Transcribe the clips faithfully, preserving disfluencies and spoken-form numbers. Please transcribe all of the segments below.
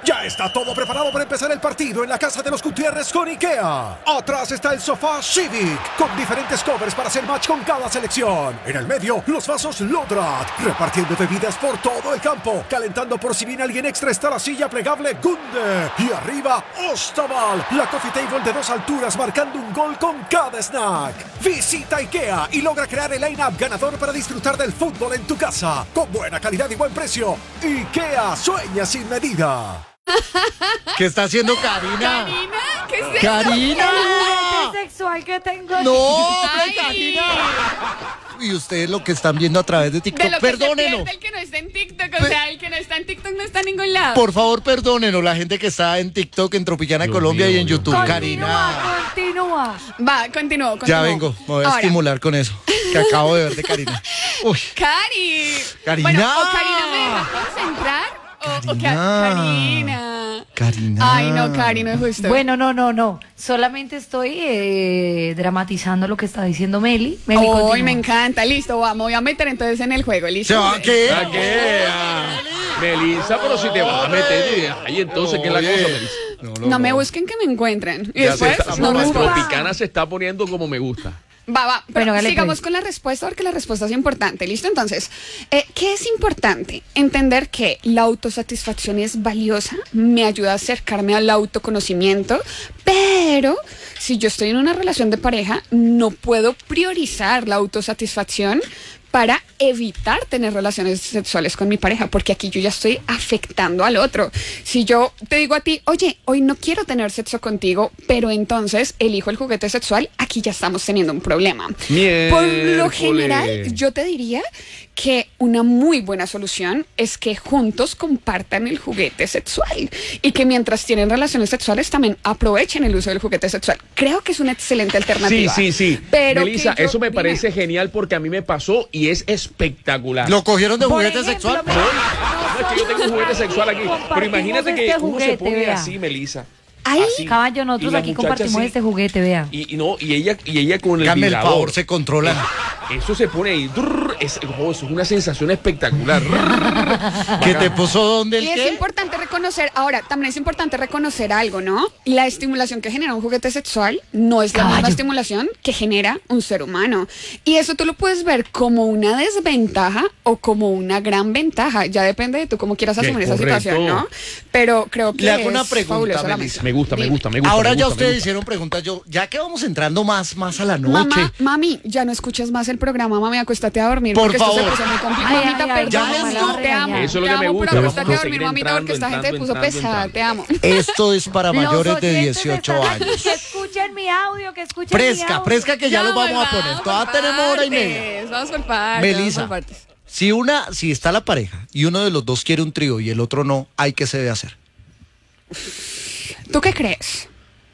Ya está todo preparado para empezar el partido en la casa de los Gutiérrez con IKEA. Atrás está el sofá Civic, con diferentes covers para hacer match con cada selección. En el medio, los vasos Lodrat, repartiendo bebidas por todo el campo. Calentando por si viene alguien extra está la silla plegable Gunde. Y arriba, Ostaval, la coffee table de dos alturas marcando un gol con cada snack. Visita IKEA y logra crear el line-up ganador para disfrutar del fútbol en tu casa. Con buena calidad y buen precio. IKEA, sueña sin medida. ¿Qué está haciendo Karina? ¿Karina? ¿Qué es eso? ¡Karina! El juguete sexual que tengo. ¡No, Ay. Karina! Y ustedes lo que están viendo a través de TikTok, De lo que se perdónenos. pierde el que no está en TikTok, o sea, el que no está en TikTok no está en ningún lado. Por favor, perdónenos la gente que está en TikTok, en Tropicana Dios Colombia mío, y en Dios YouTube. mío. Karina. Continúa, continúa. Va, continúo, continúo. Ya vengo, me voy a Ahora, estimular con eso que acabo de ver de Karina. Uy, Cari. Karina. Bueno, o Karina me deja concentrar, o, o que Karina. Karina. Karina. Ay, no, Cari, no es justo. Bueno, no, no, no. Solamente estoy eh, dramatizando lo que está diciendo Meli. Meli, Hoy continúa. me encanta, listo, va, me voy a meter entonces en el juego, listo. ¿Se va a qué? ¿A qué? Ah, Melissa, pero si te vas a meter. Ay, entonces, ¿qué es la Oye. cosa, Melissa? No me busquen que me encuentren. Y Ya se después, está- no me la buscan. Tropicana se está poniendo como me gusta. Va, va, pero Bueno, dale, sigamos pues. con la respuesta porque la respuesta es importante, ¿listo? Entonces, eh, ¿qué es importante? Entender que la autosatisfacción es valiosa, me ayuda a acercarme al autoconocimiento, pero si yo estoy en una relación de pareja, no puedo priorizar la autosatisfacción para evitar tener relaciones sexuales con mi pareja, porque aquí yo ya estoy afectando al otro. Si yo te digo a ti, oye, hoy no quiero tener sexo contigo, pero entonces elijo el juguete sexual, aquí ya estamos teniendo un problema. Por lo Miércoles. general, yo te diría que una muy buena solución es que juntos compartan el juguete sexual y que mientras tienen relaciones sexuales también aprovechen el uso del juguete sexual. Creo que es una excelente Sí, alternativa. sí, sí. Pero Melissa, que yo- eso me dime. parece genial porque a mí me pasó y es espectacular. ¿Lo cogieron de Por juguete ejemplo, sexual? mira, No, es que yo tengo un juguete sexual aquí. Pero compartimos imagínate que este uno se juguete, pone vea. así, Melissa. Ay, Así. Caballo, Y nosotros la aquí muchacha compartimos así. este juguete, vea. Y, y no, y ella, y ella con el Háganme el vibrador. favor, se controlan. Eso se pone ahí. drrr, es, oh, eso es una sensación espectacular. ¿Qué te puso dónde el y es qué? importante reconocer, ahora, también es importante reconocer algo, ¿no? La estimulación que genera un juguete sexual no es la misma Caballo. estimulación que genera un ser humano. Y eso tú lo puedes ver como una desventaja o como una gran ventaja. Ya depende de tú cómo quieras Sí, asumir esa correcto. situación, ¿no? Pero creo que Le hago es una pregunta, fabulosa la Melissa. mesa. Me gusta, me Dime. gusta, me gusta. Ahora me ya gusta, me ustedes gusta. hicieron preguntas, yo, ya que vamos entrando más, más a la noche. Mamá, mami, ya no escuches más el programa, mami, acuéstate a dormir. Por porque esto favor. se puso muy complicado. Ay, Mamita, ay, ay, perdón, ya mamá, les te digo. amo. Eso es lo te que me amo, gusta, pero me acuéstate gusta a dormir, seguir mamita, porque esta entrando, gente se puso entrando, pesada, entrando. te amo. Esto es para mayores Los de oyentes dieciocho están aquí, años. Que escuchen mi audio, que escuchen mi Fresca, audio. fresca que ya lo vamos a poner. vamos Todavía por tenemos hora y partes, media. Vamos por partes. Melissa, vamos por partes. si una, si está la pareja y uno de los dos quiere un trío y el otro no, ¿hay que se debe hacer? ¿Tú qué crees?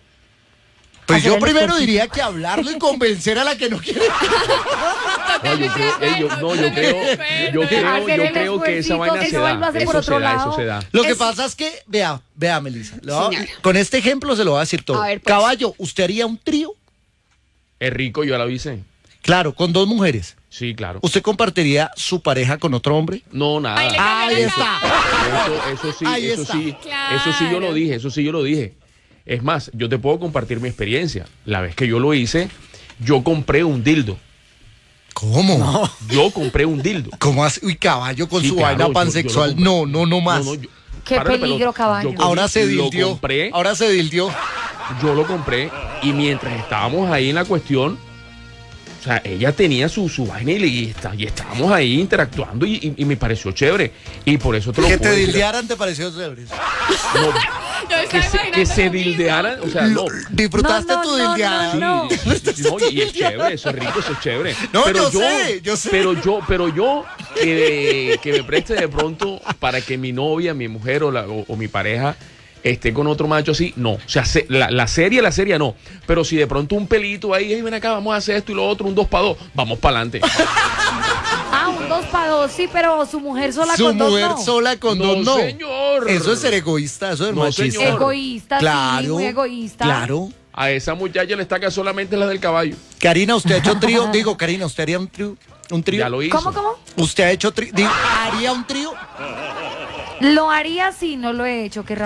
Pues Hacer yo el primero esfuerzo. diría que hablarlo y convencer a la que no quiere. No, yo creo, eh, yo- no, yo creo, yo creo, Hacer yo el creo que esa esfuercito, vaina que se no vuelva a da. hacer por Eso se otro da, lado. eso se da. Lo que Es- pasa es que, vea, vea, Melissa, le voy a- Señora. con este ejemplo se lo voy a decir todo. A ver, pues. Caballo, ¿usted haría un trío? Es rico, yo la hice. Claro, con dos mujeres. Sí, claro. ¿Usted compartiría su pareja con otro hombre? No, nada. Ay, le Ahí cambié la está. cara. Eso, eso sí, Ahí eso está. sí, Claro. eso sí yo lo dije, eso sí yo lo dije. Es más, yo te puedo compartir mi experiencia. La vez que yo lo hice, yo compré un dildo. ¿Cómo? Yo compré un dildo. ¿Cómo hace? Uy, caballo con Sí, su claro, vaina yo- yo lo pansexual. compré. No, no, no más. No, no, yo- Qué párale, peligro, pero caballo. yo cogí, Ahora se lo dildió. compré, Ahora se dildió. yo lo compré y mientras estábamos ahí en la cuestión, o sea, ella tenía su, su vaina y, y, está- y estábamos ahí interactuando y, y- y me pareció chévere. Y por eso te lo Que puedo te decir. dildearan te pareció chévere. No, Yo que estaba se, que imaginando se lo mismo. dildearan, o sea, no. ¿Disfrutaste No, no, tu no, dildeada? no, Sí, no, y es chévere, eso es rico, eso es chévere. No, pero yo sé, yo sé. Pero yo, pero yo que, que me preste de pronto para que mi novia, mi mujer o, la- o- o mi pareja esté con otro macho así, no. O sea, se- la, la serie, la serie no. Pero si de pronto un pelito ahí, hey, ven acá, vamos a hacer esto y lo otro, un dos para dos, vamos para adelante. Ah, un dos para dos, sí, pero su mujer sola Su con mujer dos no. sola con dos, no. señor. Eso es ser egoísta, eso es No, machista. señor. Egoísta, Claro, sí, muy egoísta. claro. A esa muchacha le está que solamente la del caballo. Karina, ¿usted ha hecho trío? Digo, Karina, ¿usted haría un trío? ¿Un trío? Ya lo hizo. ¿Cómo, cómo? ¿Usted ha hecho trío? Digo, ¿haría un trío? Lo haría si no lo he hecho, qué